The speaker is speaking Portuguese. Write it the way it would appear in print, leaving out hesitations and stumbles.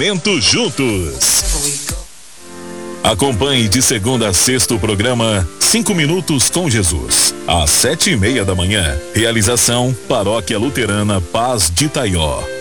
Momento Juntos. Acompanhe de segunda a sexta o programa 5 Minutos com Jesus, às 7:30 da manhã. Realização Paróquia Luterana Paz de Itaió.